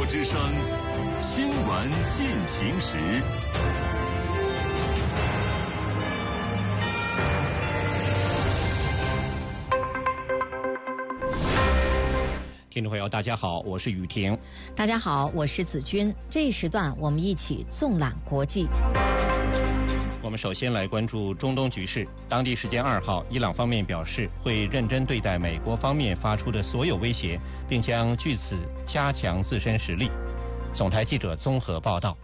之声新闻进行时。 听众朋友大家好，我是雨婷。 大家好，我是子君。这一时段我们一起纵览国际。 我们首先来关注中东局势。当地时间2号，伊朗方面表示会认真对待美国方面发出的所有威胁，并将据此加强自身实力。总台记者综合报道。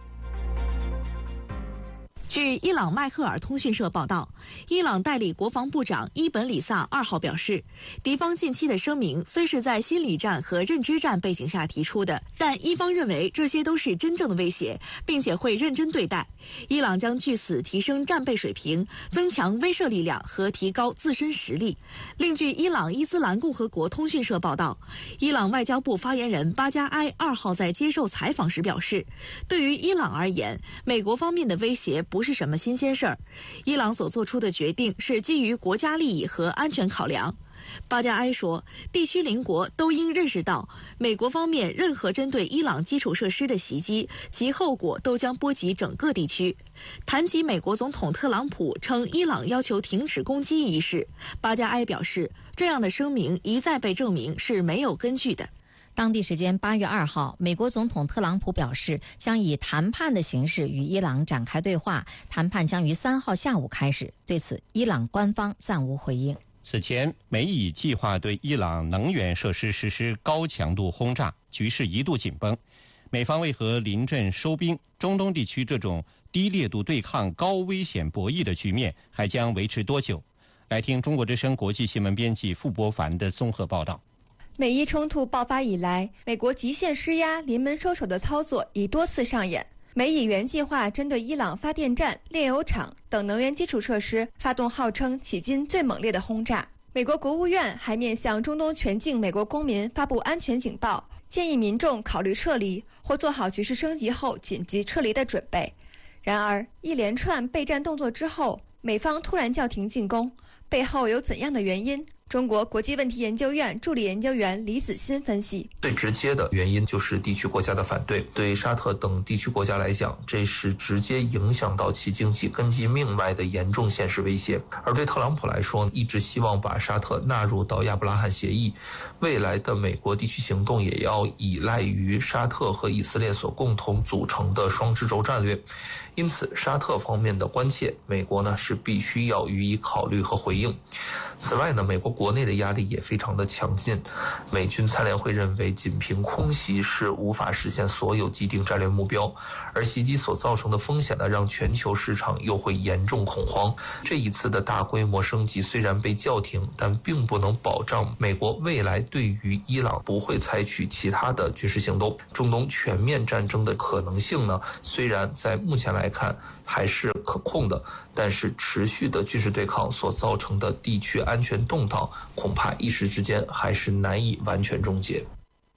据伊朗麦赫尔通讯社报道，伊朗代理国防部长伊本里萨2号表示，敌方近期的声明虽是在心理战和认知战背景下提出的，但伊方认为这些都是真正的威胁，并且会认真对待。伊朗将据此提升战备水平，增强威慑力量和提高自身实力。另据伊朗伊斯兰共和国通讯社报道，伊朗外交部发言人巴加埃2号在接受采访时表示，对于伊朗而言，美国方面的威胁不是什么新鲜事儿，伊朗所做出的决定是基于国家利益和安全考量。巴加埃说，地区邻国都应认识到，美国方面任何针对伊朗基础设施的袭击，其后果都将波及整个地区。谈及美国总统特朗普称伊朗要求停止攻击一事，巴加埃表示，这样的声明一再被证明是没有根据的。 当地时间8月2号，美国总统特朗普表示，将以谈判的形式与伊朗展开对话，谈判将于3号下午开始。对此，伊朗官方暂无回应。 此前，美以计划对伊朗能源设施实施高强度轰炸，局势一度紧绷。美方为何临阵收兵？中东地区这种低烈度对抗、高危险博弈的局面还将维持多久？来听中国之声国际新闻编辑傅博凡的综合报道。 美伊冲突爆发以来，美国极限施压、临门收手的操作已多次上演。美以原计划针对伊朗发电站、炼油厂等能源基础设施发动号称迄今最猛烈的轰炸。美国国务院还面向中东全境美国公民发布安全警报，建议民众考虑撤离或做好局势升级后紧急撤离的准备。然而，一连串备战动作之后，美方突然叫停进攻，背后有怎样的原因？中国国际问题研究院助理研究员李子欣分析， 最直接的原因就是地区国家的反对。对沙特等地区国家来讲，这是直接影响到其经济根基命脉的严重现实威胁。而对特朗普来说，一直希望把沙特纳入到亚伯拉罕协议，未来的美国地区行动也要依赖于沙特和以色列所共同组成的双支轴战略。因此，沙特方面的关切，美国呢是必须要予以考虑和回应。此外呢，美国国内的压力也非常的强劲。美军参联会认为，仅凭空袭是无法实现所有既定战略目标，而袭击所造成的风险呢，让全球市场又会严重恐慌。这一次的大规模升级虽然被叫停，但并不能保障美国未来对于伊朗不会采取其他的军事行动。中东全面战争的可能性呢，虽然在目前来看还是可控的，但是持续的军事对抗所造成的地区安全动荡，恐怕一时之间还是难以完全终结。